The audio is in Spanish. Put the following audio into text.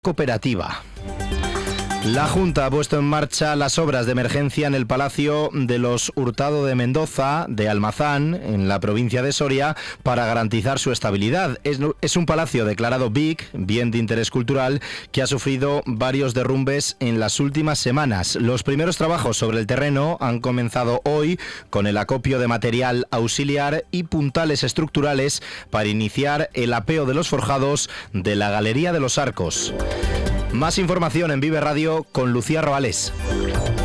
cooperativa. La Junta ha puesto en marcha las obras de emergencia en el Palacio de los Hurtado de Mendoza, de Almazán, en la provincia de Soria, para garantizar su estabilidad. Es un palacio declarado BIC, bien de interés cultural, que ha sufrido varios derrumbes en las últimas semanas. Los primeros trabajos sobre el terreno han comenzado hoy con el acopio de material auxiliar y puntales estructurales para iniciar el apeo de los forjados de la Galería de los Arcos. Más información en Vive Radio con Lucía Roales.